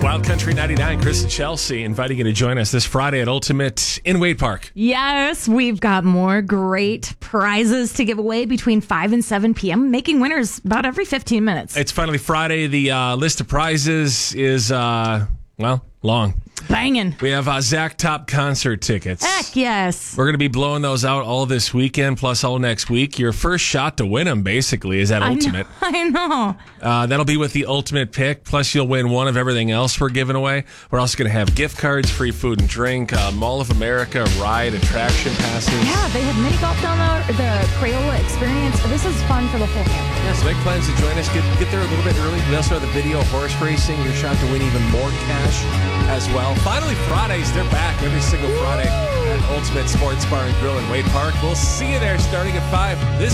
Wild Country 99, Chris and Chelsea inviting you to join us this Friday at Ultimate in Wade Park. Yes, we've got more great prizes to give away between 5 and 7 p.m., making winners about every 15 minutes. It's finally Friday. The list of prizes is, long. Banging. We have Zach Top concert tickets. Heck yes. We're going to be blowing those out all this weekend, plus all next week. Your first shot to win them, basically, is at Ultimate. I know. That'll be with the Ultimate pick, plus you'll win one of everything else we're giving away. We're also going to have gift cards, free food and drink, Mall of America ride, attraction passes. Yeah, they have mini golf down there, the Crayola experience. This is fun for the whole family. Yeah, so make plans to join us. Get there a little bit early. We also have the video horse racing, your shot to win even more cash as well. Finally, Fridays, they're back every single Friday at Ultimate Sports Bar and Grill in Wade Park. We'll see you there starting at 5. This